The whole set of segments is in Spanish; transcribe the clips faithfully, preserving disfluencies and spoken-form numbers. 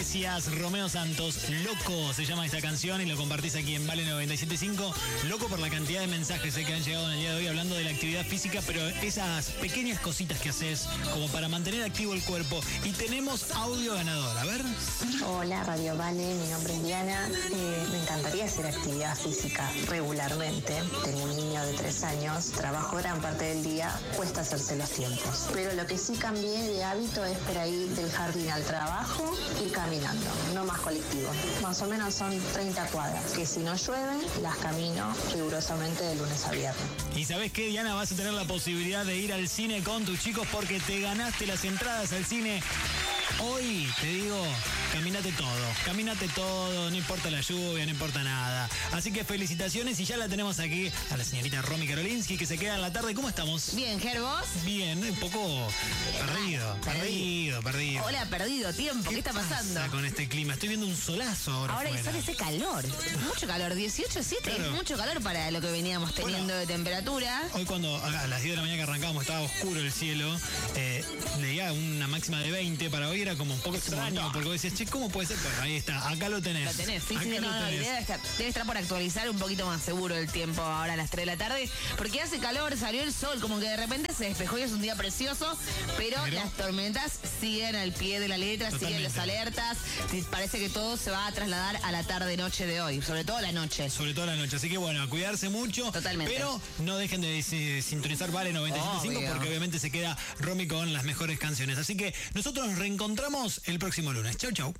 Gracias, Romeo Santos. Loco se llama esta canción y lo compartís aquí en Vale noventa y siete punto cinco. Loco por la cantidad de mensajes eh, que han llegado en el día de hoy hablando de la actividad física, pero esas pequeñas cositas que haces como para mantener activo el cuerpo. Y tenemos audio ganador. A ver. Hola, Radio Vale. Mi nombre es Diana. Eh, me encantaría hacer actividad física regularmente. Tengo un niño de tres años. Trabajo gran parte del día. Cuesta hacerse los tiempos. Pero lo que sí cambié de hábito es para ir del jardín al trabajo y caminando. No más colectivo. Más o menos son treinta cuadras. Que si no llueve, las camino rigurosamente de lunes a viernes. Y ¿sabés qué, Diana? Vas a tener la posibilidad de ir al cine con tus chicos porque te ganaste las entradas al cine. Hoy, te digo, camínate todo, camínate todo, no importa la lluvia, no importa nada. Así que felicitaciones y ya la tenemos aquí a la señorita Romy Karolinsky que se queda en la tarde. ¿Cómo estamos? Bien, Ger, ¿vos? Bien, un poco perdido, perdido, perdido. Hola, perdido tiempo, ¿qué, ¿qué está pasando? Pasa con este clima? Estoy viendo un solazo ahora. Ahora fuera. sale ese calor, mucho calor, dieciocho siete, claro. Es mucho calor para lo que veníamos teniendo bueno, de temperatura. Hoy cuando a las diez de la mañana que arrancamos estaba oscuro el cielo, eh, leía una máxima de veinte, para hoy era como un poco es extraño, un porque vos decías, che, ¿cómo puede ser? Bueno, ahí está, acá lo tenés. Lo tenés, sí, acá sí, no, no, tenés. Debe, estar, debe estar por actualizar un poquito más seguro el tiempo ahora a las tres de la tarde, porque hace calor, salió el sol, como que de repente se despejó y es un día precioso, pero, pero las tormentas siguen al pie de la letra, totalmente. Siguen las alertas, parece que todo se va a trasladar a la tarde-noche de hoy, sobre todo la noche. Sobre todo la noche, así que bueno, a cuidarse mucho. Totalmente. Pero no dejen de, de sintonizar Vale noventa y siete punto cinco porque obviamente se queda Romy con las mejores canciones. Así que nosotros nos reencontramos el próximo lunes. Chau, chau.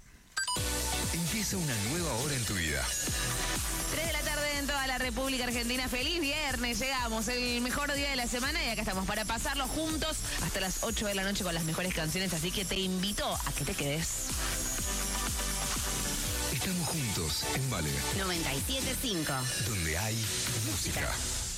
Empieza una nueva hora en tu vida. tres de la tarde en toda la República Argentina. Feliz viernes, llegamos, el mejor día de la semana y acá estamos para pasarlo juntos hasta las ocho de la noche con las mejores canciones, así que te invito a que te quedes. Estamos juntos en Vale noventa y siete punto cinco, donde hay música.